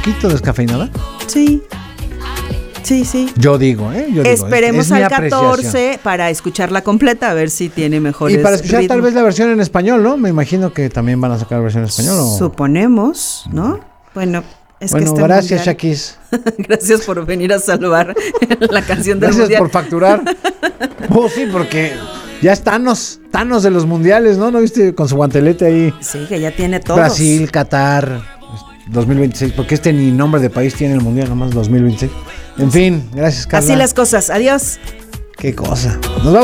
poquito descafeinada. Sí. Yo digo, Esperemos es mi al 14 apreciación. para escucharla completa, a ver si tiene mejores Y para escuchar ritmos. tal vez la versión en español, ¿no? Me imagino que también van a sacar versión en español. ¿O? Suponemos, ¿no? Bueno, es que Gracias, mundial... Shakis. Gracias por venir a salvar la canción del Gracias mundial. por facturar. Sí, porque ya es Thanos de los mundiales, ¿no? ¿No viste con su guantelete ahí? Sí, que ya tiene todos. Brasil, Qatar, 2026, porque ni nombre de país tiene el mundial, nomás 2026. En fin, gracias, Carla. Así las cosas. Adiós. Qué cosa. Nos vamos.